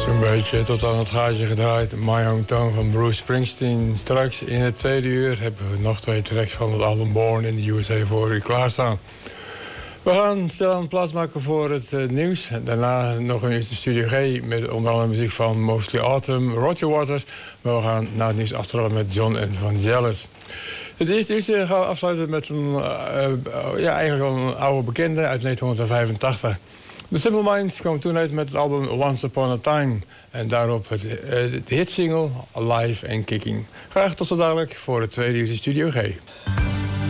Zo'n beetje tot aan het gaatje gedraaid. My Hometown van Bruce Springsteen. Straks in het tweede uur hebben we nog 2 tracks van het album Born in the USA voor u klaarstaan. We gaan stilaan plaats maken voor het nieuws. Daarna nog een uurtje Studio G met onder andere muziek van Mostly Autumn, Roger Waters. Maar we gaan na het nieuws aftrollen met John Evangelis. Het eerste uurtje gaan we afsluiten met eigenlijk wel een oude bekende uit 1985. The Simple Minds kwam toen uit met het album Once Upon a Time. En daarop de hitsingle Alive and Kicking. Graag tot zo dadelijk voor het tweede uurtje Studio G.